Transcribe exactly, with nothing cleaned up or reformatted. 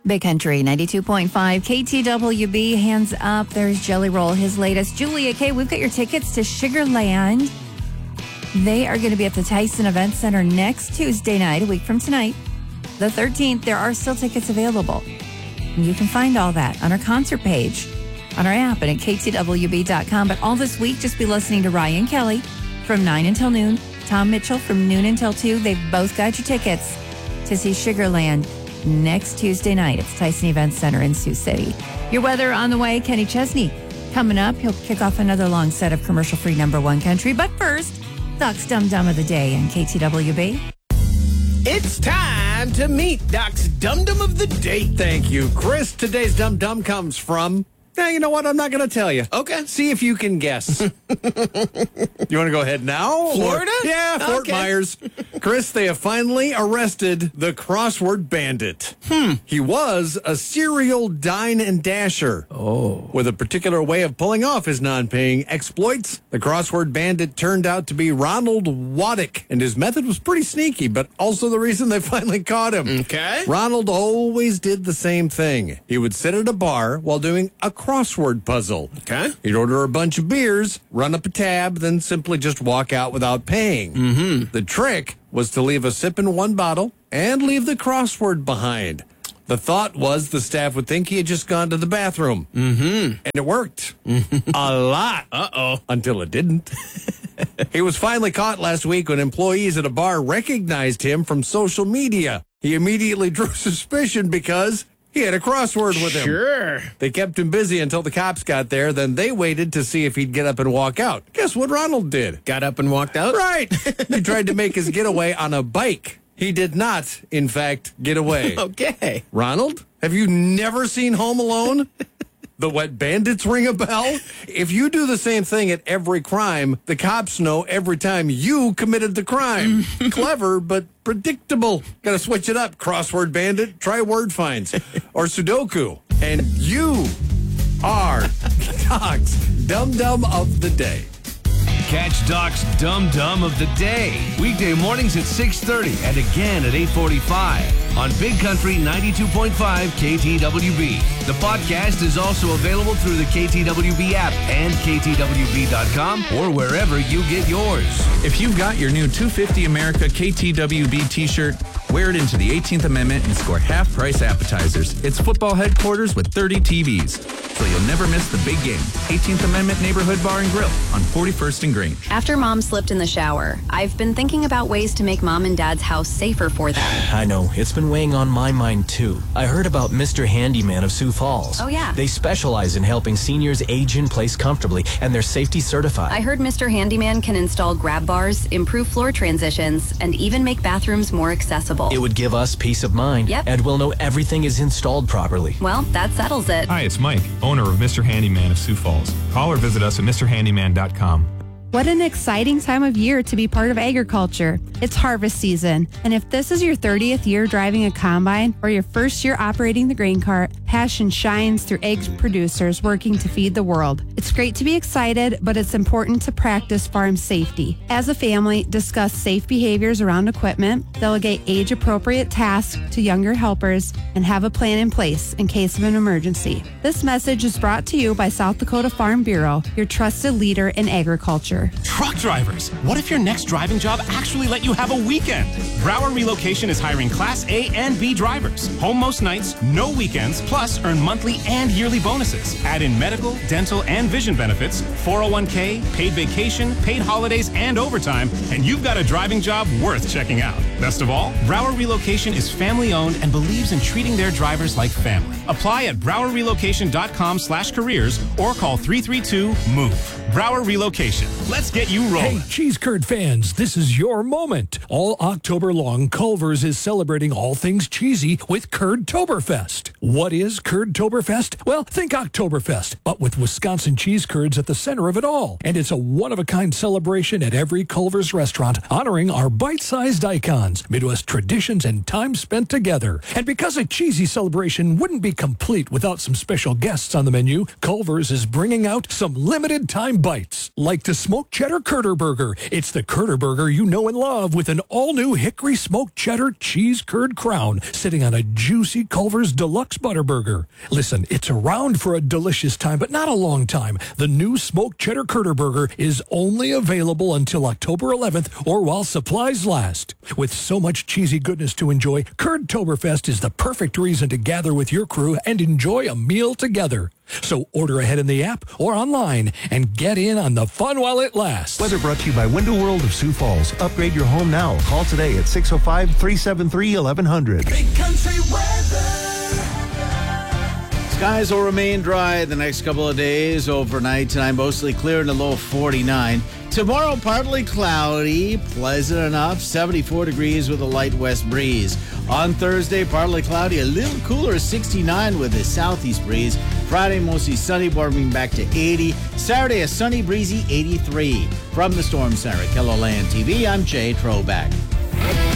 Big Country ninety-two point five K T W B. Hands up. There's Jelly Roll, his latest. Julia K, we've got your tickets to Sugarland. They are going to be at the Tyson Event Center next Tuesday night, a week from tonight, the thirteenth. There are still tickets available. And you can find all that on our concert page, on our app, and at K T W B dot com. But all this week, just be listening to Ryan Kelly from nine until noon, Tom Mitchell from noon until two. They've both got your tickets to see Sugarland next Tuesday night. It's Tyson Event Center in Sioux City. Your weather on the way. Kenny Chesney coming up. He'll kick off another long set of commercial-free number one country. But first, Doc's Dum Dum of the Day on K T W B. It's time to meet Doc's Dum Dum of the Day. Thank you, Chris. Today's Dum Dum comes from... Now, you know what? I'm not going to tell you. Okay. See if you can guess. You want to go ahead now? Florida? Or, yeah, Fort Okay. Myers. Chris, they have finally arrested the crossword bandit. Hmm. He was a serial dine and dasher. Oh. With a particular way of pulling off his non-paying exploits. The crossword bandit turned out to be Ronald Waddick, and his method was pretty sneaky, but also the reason they finally caught him. Okay. Ronald always did the same thing. He would sit at a bar while doing a crossword puzzle. Okay. He'd order a bunch of beers, run up a tab, then simply just walk out without paying. Mm-hmm. The trick was to leave a sip in one bottle and leave the crossword behind. The thought was the staff would think he had just gone to the bathroom. Mm-hmm. And it worked. A lot. Uh-oh. Until it didn't. He was finally caught last week when employees at a bar recognized him from social media. He immediately drew suspicion because he had a crossword with him. Sure. They kept him busy until the cops got there. Then they waited to see if he'd get up and walk out. Guess what Ronald did? Got up and walked out? Right. He tried to make his getaway on a bike. He did not, in fact, get away. Okay. Ronald, have you never seen Home Alone? The Wet Bandits ring a bell? If you do the same thing at every crime, the cops know every time you committed the crime. Clever, but predictable. Got to switch it up. Crossword bandit, try word finds. Or Sudoku. And you are Doc's Dum Dum of the Day. Catch Doc's Dum Dum of the Day. Weekday mornings at six thirty and again at eight forty-five on Big Country ninety-two point five K T W B. The podcast is also available through the K T W B app and K T W B dot com or wherever you get yours. If you've got your new two fifty America K T W B t-shirt, wear it into the eighteenth Amendment and score half-price appetizers. It's football headquarters with thirty T Vs, so you'll never miss the big game. eighteenth Amendment Neighborhood Bar and Grill on forty-first and Grange. After Mom slipped in the shower, I've been thinking about ways to make Mom and Dad's house safer for them. I know. It's been weighing on my mind, too. I heard about Mister Handyman of Sioux Falls. Oh, yeah. They specialize in helping seniors age in place comfortably, and they're safety certified. I heard Mister Handyman can install grab bars, improve floor transitions, and even make bathrooms more accessible. It would give us peace of mind. Yep. And we'll know everything is installed properly. Well, that settles it. Hi, it's Mike, owner of Mister Handyman of Sioux Falls. Call or visit us at Mr Handyman dot com. What an exciting time of year to be part of agriculture. It's harvest season, and if this is your thirtieth year driving a combine or your first year operating the grain cart, passion shines through ag producers working to feed the world. It's great to be excited, but it's important to practice farm safety. As a family, discuss safe behaviors around equipment, delegate age-appropriate tasks to younger helpers, and have a plan in place in case of an emergency. This message is brought to you by South Dakota Farm Bureau, your trusted leader in agriculture. Truck drivers, what if your next driving job actually let you have a weekend? Brower Relocation is hiring Class A and B drivers. Home most nights, no weekends, plus earn monthly and yearly bonuses. Add in medical, dental, and vision benefits, four oh one k, paid vacation, paid holidays, and overtime, and you've got a driving job worth checking out. Best of all, Brower Relocation is family-owned and believes in treating their drivers like family. Apply at brower relocation dot com slash careers or call three three two, MOVE. Brower Relocation. Let's get you rolling. Hey, cheese curd fans, this is your moment. All October long, Culver's is celebrating all things cheesy with Curd-Toberfest. What is Curd-Toberfest? Well, think Oktoberfest, but with Wisconsin cheese curds at the center of it all. And it's a one-of-a-kind celebration at every Culver's restaurant, honoring our bite-sized icons. bonds, Midwest traditions, and time spent together. And because a cheesy celebration wouldn't be complete without some special guests on the menu, Culver's is bringing out some limited time bites, like the smoked cheddar Curter Burger. It's the Curter Burger you know and love with an all-new hickory smoked cheddar cheese curd crown sitting on a juicy Culver's Deluxe Butter Burger. Listen, it's around for a delicious time, but not a long time. The new smoked cheddar Curter Burger is only available until October eleventh or while supplies last. With so much cheesy goodness to enjoy, Curdtoberfest is the perfect reason to gather with your crew and enjoy a meal together. So order ahead in the app or online and get in on the fun while it lasts. Weather brought to you by Window World of Sioux Falls. Upgrade your home now. Call today at six oh five, three seven three, eleven hundred. Big Country weather. Skies will remain dry the next couple of days. Overnight tonight, mostly clear in the low forty-nine. Tomorrow, partly cloudy, pleasant enough, seventy-four degrees with a light west breeze. On Thursday, partly cloudy, a little cooler, sixty-nine with a southeast breeze. Friday, mostly sunny, warming back to eighty. Saturday, a sunny, breezy eighty-three. From the Storm Center at KELOLAND T V, I'm Jay Troback.